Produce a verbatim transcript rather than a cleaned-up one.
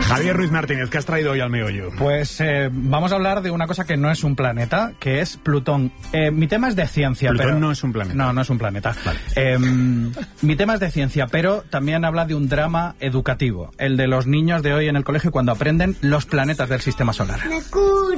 Javier Ruiz Martínez, ¿qué has traído hoy al meollo? Pues eh, vamos a hablar de una cosa que no es un planeta, que es Plutón. Eh, mi tema es de ciencia, Plutón pero... no es un planeta. No, no es un planeta. Vale. Eh, mi tema es de ciencia, pero también habla de un drama educativo, el de los niños de hoy en el colegio cuando aprenden los planetas del sistema solar. Me